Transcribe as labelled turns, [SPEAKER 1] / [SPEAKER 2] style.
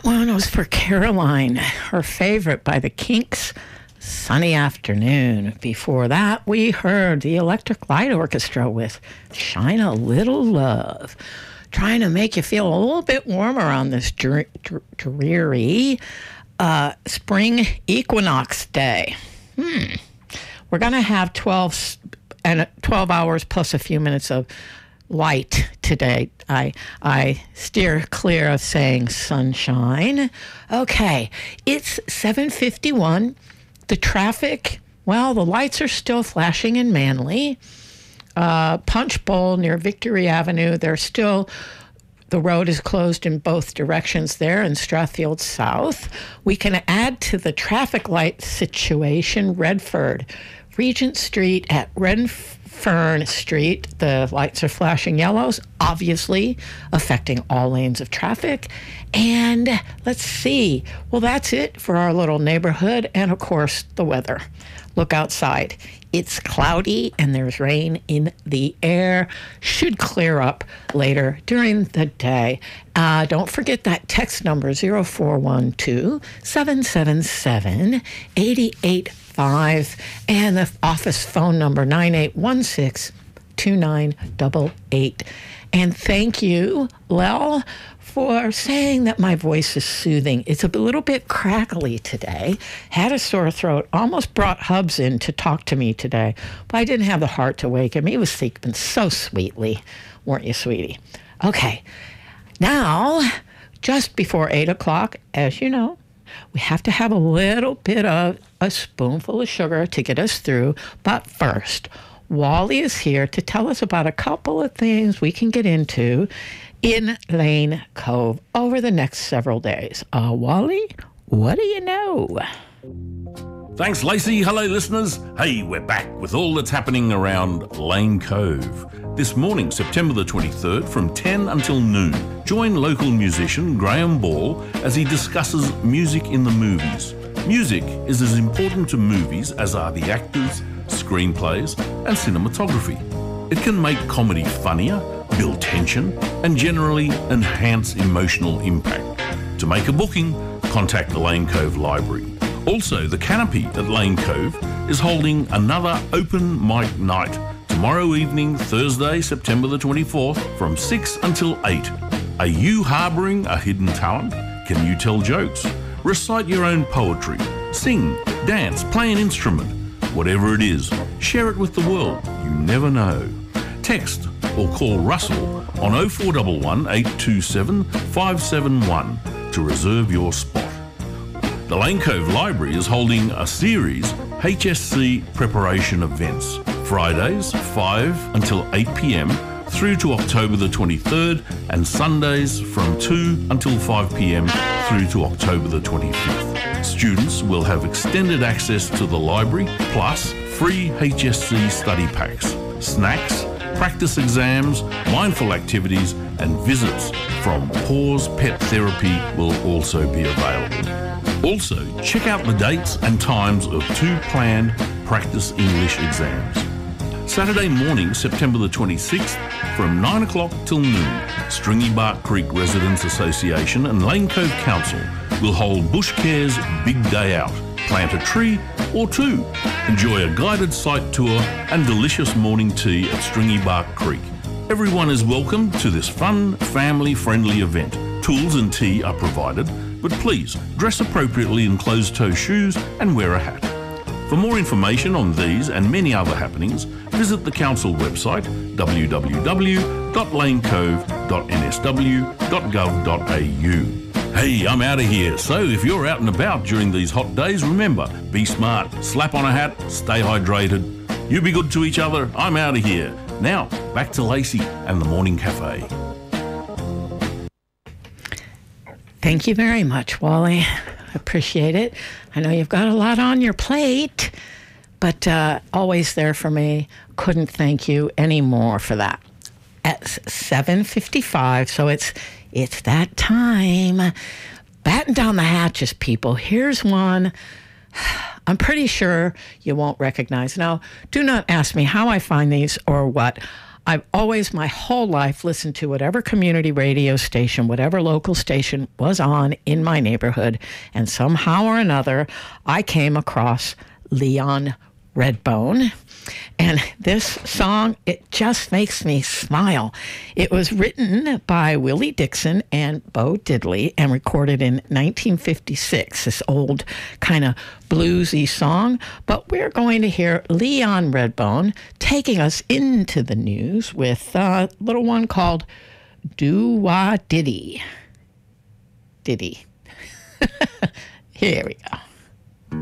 [SPEAKER 1] one was for Caroline, her favorite by the Kinks, Sunny Afternoon. Before that, we heard the Electric Light Orchestra with Shine a Little Love, trying to make you feel a little bit warmer on this dreary spring equinox day. We're going to have 12 hours plus a few minutes of light today. I steer clear of saying sunshine. Okay, it's 7:51. The traffic, well, the lights are still flashing in Manly. Punch Bowl near Victory Avenue, the road is closed in both directions there in Strathfield South. We can add to the traffic light situation Redford. Regent Street at Redfern Street, the lights are flashing yellows, obviously affecting all lanes of traffic. And let's see, well, that's it for our little neighborhood and, of course, the weather. Look outside. It's cloudy and there's rain in the air. Should clear up later during the day. Don't forget that text number 0412-777-885 and the office phone number 9816-2988. And thank you, Lel, for saying that my voice is soothing. It's a little bit crackly today. Had a sore throat. Almost brought Hubs in to talk to me today, but I didn't have the heart to wake him. He was sleeping so sweetly, weren't you, sweetie? Okay, now, just before 8 o'clock, as you know, we have to have a little bit of a spoonful of sugar to get us through. But first, Wally is here to tell us about a couple of things we can get into in Lane Cove over the next several days. Wally, what do you know?
[SPEAKER 2] Thanks, Lacey. Hello, listeners. Hey, we're back with all that's happening around Lane Cove. This morning, September the 23rd, from 10 until noon, join local musician Graham Ball as he discusses music in the movies. Music is as important to movies as are the actors, screenplays, and cinematography. It can make comedy funnier, build tension, and generally enhance emotional impact. To make a booking, contact the Lane Cove Library. Also, the Canopy at Lane Cove is holding another open mic night tomorrow evening, Thursday, September the 24th, from 6 until 8. Are you harbouring a hidden talent? Can you tell jokes? Recite your own poetry, sing, dance, play an instrument. Whatever it is, share it with the world. You never know. Text or call Russell on 0411 827 571 to reserve your spot. The Lane Cove Library is holding a series HSC preparation events, Fridays 5 until 8 p.m. through to October the 23rd and Sundays from 2 until 5 p.m. through to October the 25th. Students will have extended access to the library plus free HSC study packs, snacks, practice exams, mindful activities and visits from Paws Pet Therapy will also be available. Also, check out the dates and times of 2 planned practice English exams. Saturday morning, September the 26th, from 9 o'clock till noon, Stringy Bark Creek Residents Association and Lane Cove Council will hold Bush Care's Big Day Out. Plant a tree or 2. Enjoy a guided site tour and delicious morning tea at Stringy Bark Creek. Everyone is welcome to this fun, family-friendly event. Tools and tea are provided, but please dress appropriately in closed-toe shoes and wear a hat. For more information on these and many other happenings, visit the council website www.lanecove.nsw.gov.au. Hey, I'm out of here. So if you're out and about during these hot days, remember, be smart, slap on a hat, stay hydrated. You be good to each other. I'm out of here. Now, back to Lacey and the Morning Cafe.
[SPEAKER 1] Thank you very much, Wally. Appreciate it. I know you've got a lot on your plate, but always there for me. Couldn't thank you any more for that. At 7:55, so it's that time. Batten down the hatches, people. Here's one I'm pretty sure you won't recognize. Now, do not ask me how I find these or what. I've always, my whole life, listened to whatever community radio station, whatever local station was on in my neighborhood. And somehow or another, I came across Leon Redbone. And this song, it just makes me smile. It was written by Willie Dixon and Bo Diddley and recorded in 1956, this old kind of bluesy song. But we're going to hear Leon Redbone taking us into the news with a little one called Do-Wah Diddy. Diddy. Here we go.